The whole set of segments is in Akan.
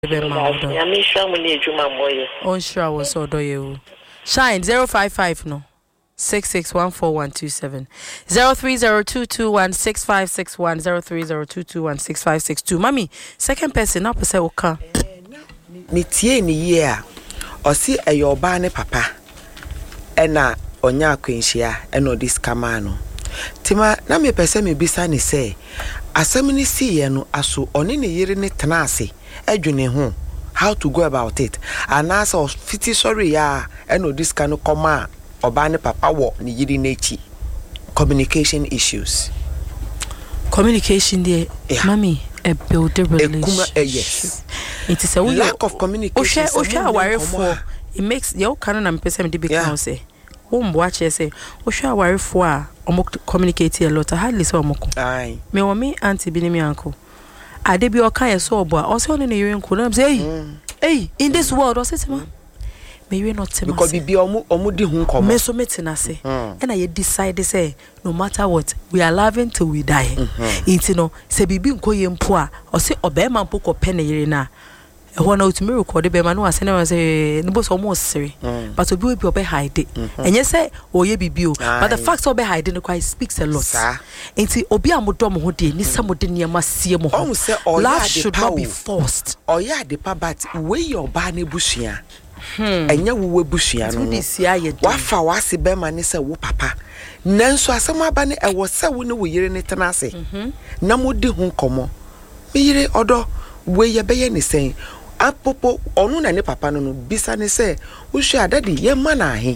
On sure was so do you. Shine 055 no. 6614-127 03022165610 03022165662. Mommy, second person up say oka. Me tie ni year. Osi eyoba ne papa. Ena onya akwenhia ena odi skama no. Tima na me pese me bisa ni say asem ni si ye no aso oni ne yire ne tenase adwene ho how to go about it. And also fiti sorry ya ena odi skano koma oba ne papa wo ne yiri nechi. Communication issues. Communication there, yeah. Mommy, a build a relationship. Yes. It is a lack of communication. Osha worry for it makes your canon and person to become say. Whom watch say, Osha worry for communicate a lot. I hardly saw Moko. Aye. Me auntie be me uncle. I did be your kind so boy. Also in the year could say, hey, in this world, or say, maybe not because be omudi hun komo meso metina say and I decide say no matter what we are loving till we die. Inti no se bibi nko ye mpo a o se obema mpo ko pene yire na e ho na otumi record be ma no ase na say no bo so mo sere but obi we be obe hide enye say oye bibi o but the fact obe hide no quite speaks a lot. Inti obi amodom ho de ni samode ne ma sie mo ho love should not be forced. Oya de pa but we your ba na busua enya wo busua no wafa wase be ma ne se wo papa nanso asem aba ne e wo se wo ne wo yire ne tenase na modi hu komo me yire odo we ye be ye ne sen apopo onu na ne papa no bisa ne se wo hwa adade ye ma na ahe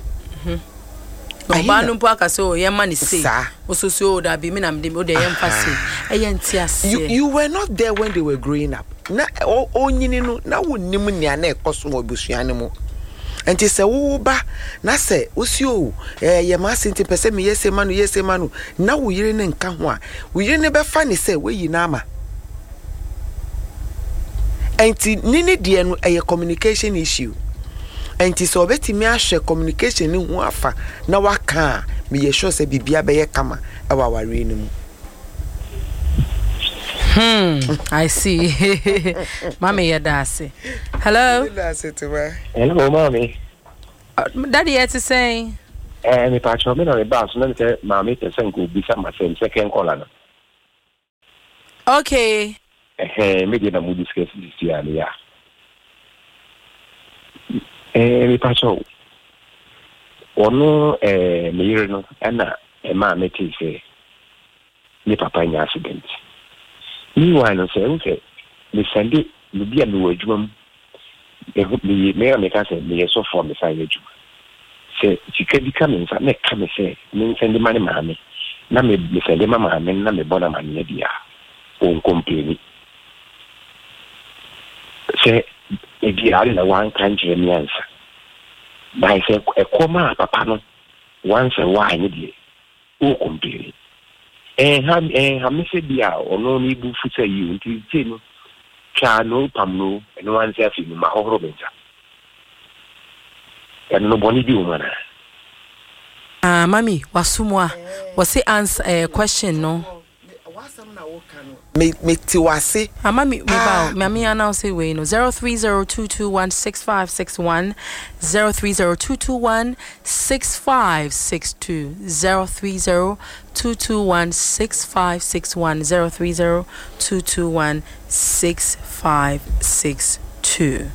no ba no po aka so ye ma ne se ososo da bi me na me de ye mfa se e ye ntiase. You were not there when they were growing up. Na onyini no na wonim nia na ekoso mo busua ne mo enti se wo ba na se osio ye ma senti pese me yese manu na wo yire ne nka ho a wo yire ne be fa ne se we yi na ama enti nini de no communication issue enti so obetimi ahwe communication ne ho afa na waka me ye sure se bibia be ye kama e wa ware ni mu. I see. Mommy, you're dassy. Hello? Hello, mommy. Daddy, you to say? Me patch me na boss. No me mommy te send go bisa myself second call na. Okay. Me dey na mo discuss this year ya. Me patch ono me yire no na ma me te say me papa nya accident. Meanwhile, I say, me send it, me be a new drum. Me make us say, me so for me side drum. Say, she can be coming, so me come say, me send the money, mammy. Na me send the mama, me na me bona money, dear. On complain. Say, if you are in a one country, me answer. But I say, a coma, papa, no, once a while, dear. Oh, complain. Ha me se bia ono ni bu fu say you nti ti no cha no pam no eno wan se afi ma hohoro benta no boni bi umana mami wasumwa wase answer question no me ti wase mami me ba mami announce we no 03022165661 03022165662 03022165661 03022165662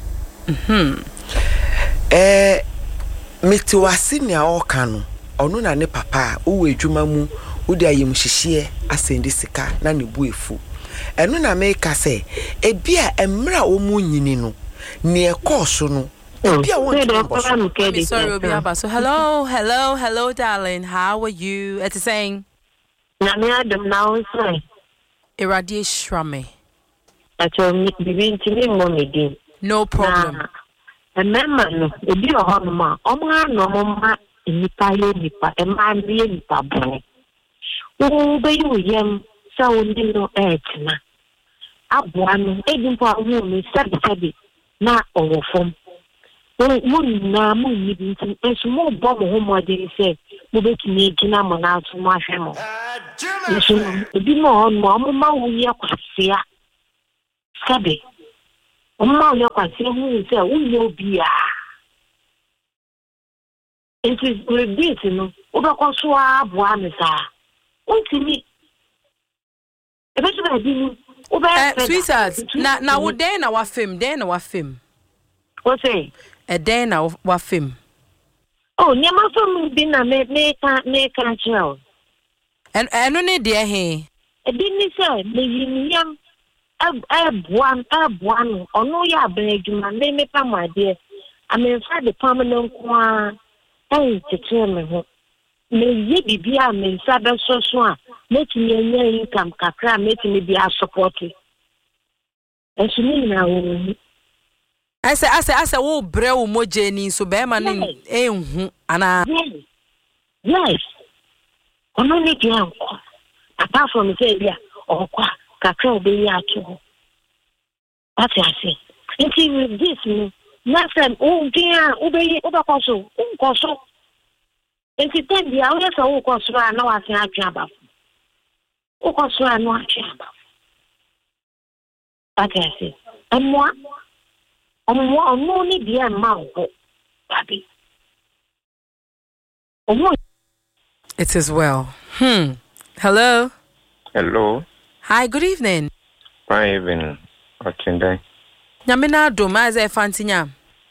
me ti wase ne a oka no ono na ne papa o adwuma mu udi ayem hihie asendi sika na ne bu efu eno na make say ebia emra omu nyini no ne ekoso no ebia won sorry obiaba so hello darling, how are you? It's saying na me adam now say iradi shrame acho bibi ntimi momedi no problem remember no obi o hono ma omra no momma nipa ye nipa emma ye nipa bone be you yem so ndi no etina aboa no edimpo awu me sabi na owofom mun na mun ni bintin enso mo bo mo ho mo de se mo betimi gina mo na atu mo ahwe mo enso obi mo ho mo ma wo ye kwasia sabi Oma yo kwase hu se unyo bia. It is with no. Oba kwaso aboa me sa. Untimi. Ebeso ba bi oba sweetheart, na wo den na wa film. What say? A den na wa film. Oh, nyama film bi na me kan chel. Eno ne de he. E bi ni se me yiniam buan no ono ya ba adwuma me pa made. I'm inside the permanent kwa. Tete me ho. Me ye bibia me nsabe so a make me nya income kakra make me be a support. Enso ni na wo. Ase wo bre wo moje ni so be ma ne enhu ana. Yes. Ono ni dia nko. Apart from say bia okwa kakra obe ya ato. What I say? Until with this me next time dia obe koso. Enti tendi ya onye so ukoso na wa se atwa aba. Ukoso na atwa aba. Akase. Omo ni dia ma wo. Baby. Omo. It is well. Hello. Hello. Hi, good evening. Fine evening. Otende. Nyamina do ma ze fantinya.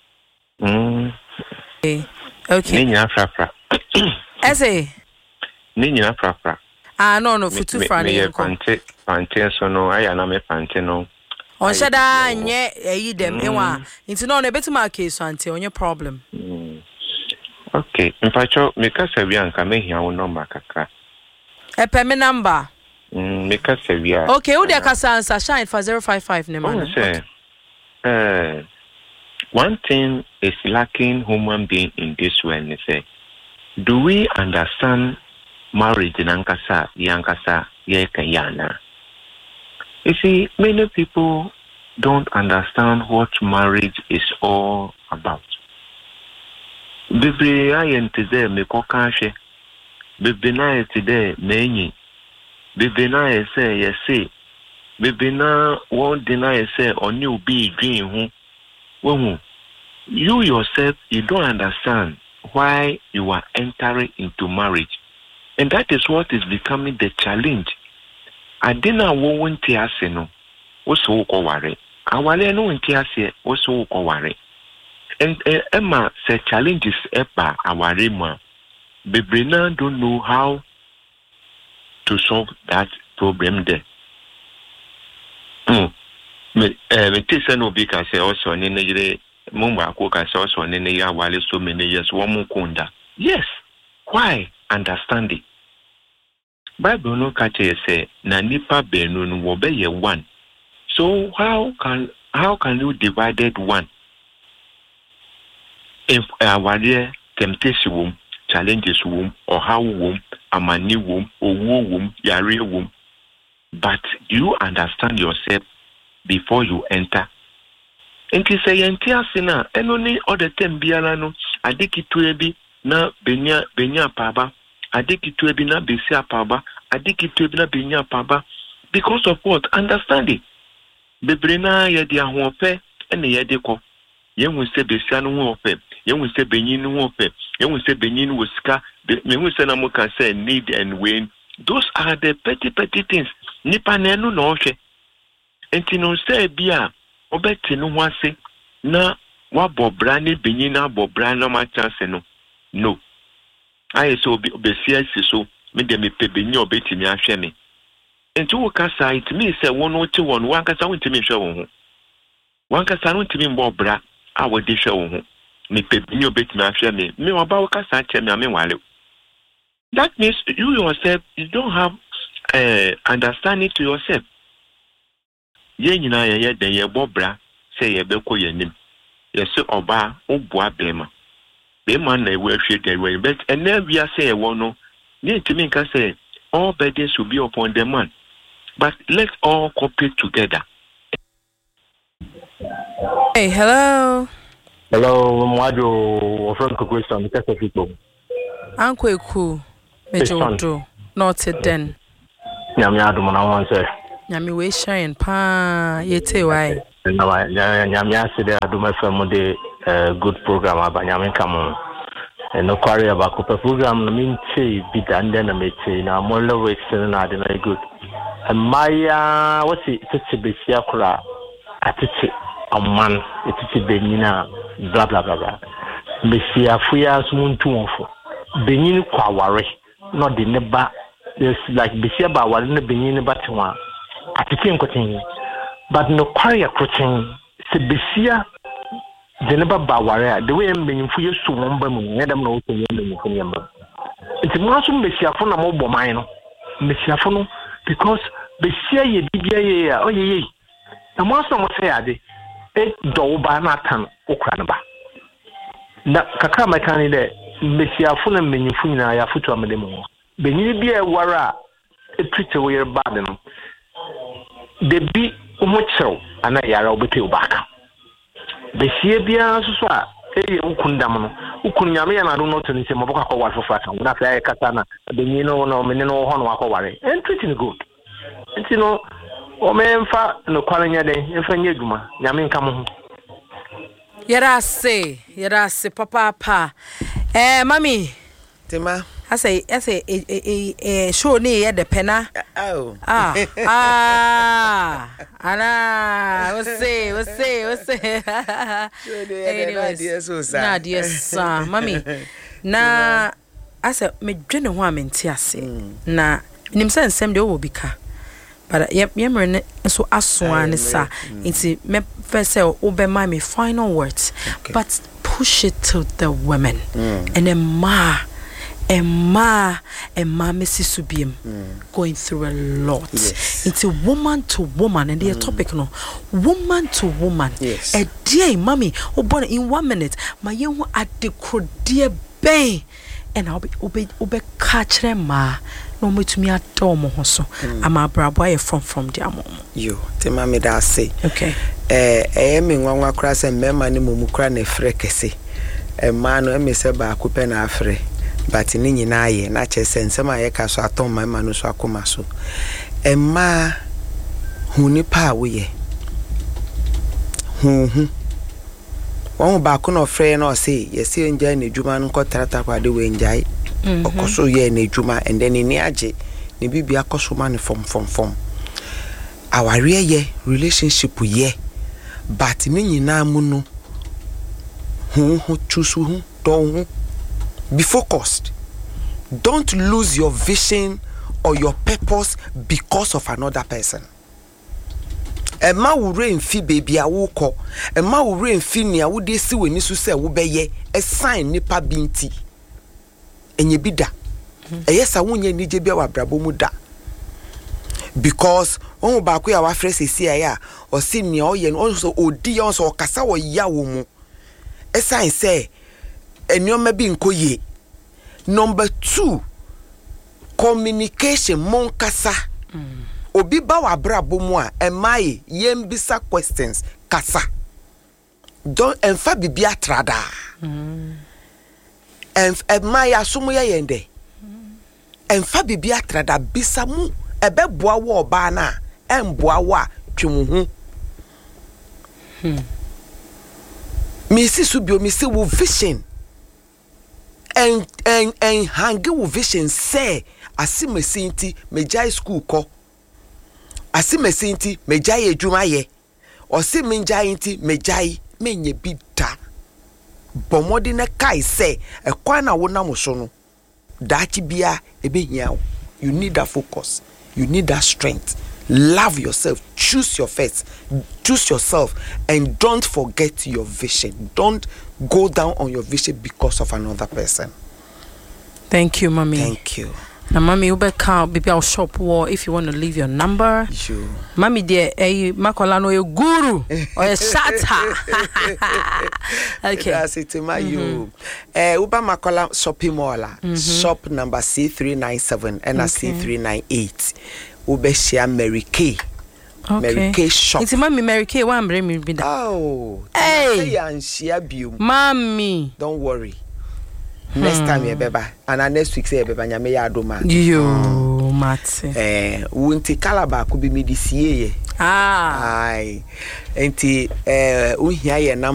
Okay. Ninya frafra. Ese. Ninya frafra. No futu fra ne ko. Pante so no aya na me pante no. On shada nye eyi dem enwa. Nti no na betima case ante onye problem. Okay, mpacho meka sabia nka mehia wo number kakra. Epe me number. Meka sabia. Okay, who dey kasa answer shine for 055 ne man. Okay. One thing is lacking human being in this world is say, do we understand marriage in Ankasa, Yankasa, Yekayana? You see, many people don't understand what marriage is all about. Bibi ayente de me kokashe. Bibi na ayete de menyi. Bibi na ayese yese. Bibi na won deny say oni obi dream hu. Wohu. You yourself, you don't understand why you are entering into marriage. And that is what is becoming the challenge. Adina wo wonti ase no. Wo so ko ware. Awale no wonti ase wo so ko ware. And Emma said challenges epa awarema. Bebrina don't know how to solve that problem there. Me tisa no be ka say also ni nejire mumba ko ka say also ni ya wale so many years wo mu kunda. Yes. Why? Understand it. Bible no ka say na nipa benu no wo be ye one. So how can you divided one? If our temptation womb, challenges womb, or how womb, amani womb, or womb, yare womb. But you understand yourself before you enter. And you say, Entiasina, and only other 10 bialano, adiki tuebi na benya paba, adiki tuebi na besia paba, adiki tuebi na benya paba. Because of what? Understanding. Bebrena yedi ahwofe, and yediko. Yen will say besiano wofe. You will say Benin warfare. You will say Benin was scar. You will say Namuka say need and win. Those are the petty things. Nipa nenu no she. Enti no say bia obeti no wase na wa bobra ni Benin na bobra na ma chance no. No. I so obesia so me de me pe Benin obeti mi ahwe me. Enti wo kasa it me say won wo ti won wan kasa won ti mi hwe won ho. Wan kasa no ti mi bobra a wo de hwe won ho. Me pebini obetimi afia me oba woka sa che me wale. That means you yourself, you don't have understanding to yourself. Ye nyina ye den ye bobra say ye beko ye nim. Ye se oba oboa bema. Bema na we hwe dey we but and then we are say e won no. Ni ntimi nka say all burdens should be upon the man. But let's all cooperate together. Hey, hello. Hello, Mwado, from Kukwesa, Mr. Fito. Uncle Ku, Major, not it then. Yamiado, Mona, say. Yami, we shine, pa, ye te why. Nyamia said I do my family good program about Yamin Kamun. And no quarry about Cooper program, I mean, say, be done then I may say, now more low ways and I deny good. And my, what's it, it's a bit yakura, at it, a man, it's a benina, blah blah blah blah. Messia Fuya Moon too Benin Quawari, not the neba, there's like Bessia Bawa in the Benin Batuma, at the same cotton. But no quarry a cotton, Sebessia. The never Baware, the way I'm being for you to one woman, let them know to remember. It's a massive Messiaphone, a mobile mine, Messiaphono, because Bessia ye did oh ye. The master must say, it do by Nathan or Cranaba. That Kaka, my candidate, Messiaphone and Menifuna, I have to a demo. Benin be a wara, a treat away a burden. They be much so, and I are over to back. Besia bia so ukundam no ukunyame ya na do not ni se maboka kwa wafo fata na fa ya kata na de ni no me no ho no akoware entry good enti no o me mfa no kwanya den mfa nya adwuma nyame nka mo ho yara se papa mami tema I say show ni ya de pena ana what's say Nadia sa mami na I say me dwene ho amenti ase na nim say nsem de wo bika but yemre so asoa ne sa nti me first say obema me final words but push it to the women and then Emma Missy Subiem going through a lot. Yes. It's a woman to woman, and their topic no woman to woman. Yes. A dear mommy, oh born in 1 minute, my young at the dear bay, and I'll be catch them ma. No me to me at Tomo so. I'm a braboy from the amo. You, the mammy da say. Okay. Am in one cross and memma ni mumukra ne frekese. A man who me say ba coupe na afre. But in na ye na chese nsema ye ka so aton ma no so akoma so emma huni pa wo ye won ba ko no frɛ na o say ye se nja na edwuma no kotrata kwa de we njai okoso ye na edwuma and then ni age ne bibia koso ma ne fom aware ye relationship ye but ni nyina mu no chusu hu don be focused. Don't lose your vision or your purpose because of another person. Emma will rain fi baby a woko. Emma will rain fi ni a wo de si we ni so se wo beye a sign nipa binti. Enye bida. Eyesa wonye ni je bia wa brabo mu da. Because won ba ko ya wa frɛ sesi aya o si ni o ye no so odi on so kasa wo ya wo mu. A sign say enyoma bi nkoye. Number 2, communication monkasa. Obi ba wa brabo mu a emaye yembisa questions kasa. Don't enfa bibia trada. Emaye asumu ya yende. Enfa bibia trada bisa mu ebe boa wo ba na emboa wa twemu hu. Misi subio misi wo vision. And hangi wo vision say asimesinti mejai school ko asimesinti mejai edwuma ye osimenjai nti mejai menye bida bomodi na kai say ekwa na wona moso no dachi bia ebehia you need that focus, you need that strength. Love yourself, choose yourself, and don't forget your vision. Don't go down on your vision because of another person. Thank you, mommy. Thank you. Now, mommy, you better call maybe our shop war if you want to leave your number. Sure. Mommy, dear, Makolano, your guru or a shatter. Okay. That's it, my you. Uba Makola shopping mall. Shop number C397 and C398. Ube share Mary Kay. Okay. Mary Kay shop. It's mommy Mary Kay. One bring me be that. Oh. Hey. And share you. Mommy. Don't worry. Next time you beba. And next week say beba nyame ya do man. Yo, Mate. Wunti kalaba could be me this year. ai enti uhia ye